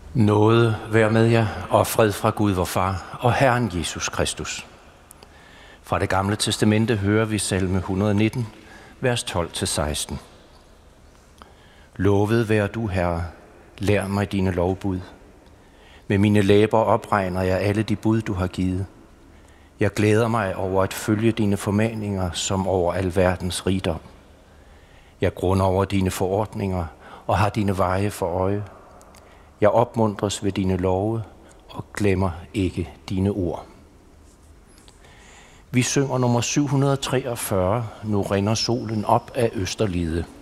Nåde være med jer, og fred fra Gud vor Far og Herren Jesus Kristus. Fra det gamle testamente hører vi salme 119, vers 12-16. Lovet være du, Herre, lær mig dine lovbud. Med mine læber opregner jeg alle de bud, du har givet. Jeg glæder mig over at følge dine formaninger som over alverdens rigdom. Jeg grunder over dine forordninger og har dine veje for øje. Jeg opmuntres ved dine love og glemmer ikke dine ord. Vi synger nummer 743, Nu rinder solen op af Østerlide.